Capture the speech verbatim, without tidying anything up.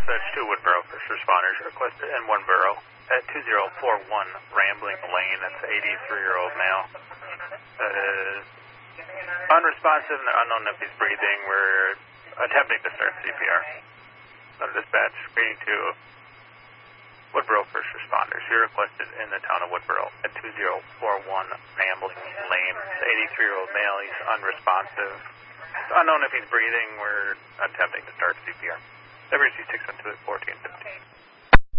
That's two Woodboro first responders requested in one borough at two zero four one Rambling Lane. That's an eighty-three-year-old male. Uh, unresponsive and unknown if he's breathing. We're attempting to start C P R. So dispatch, reading to Woodboro first responders. You're requested in the town of Woodboro at two zero four one Rambling Lane. It's an eighty-three-year-old male. He's unresponsive. It's unknown if he's breathing. We're attempting to start C P R. W C six one two at fourteen fifteen.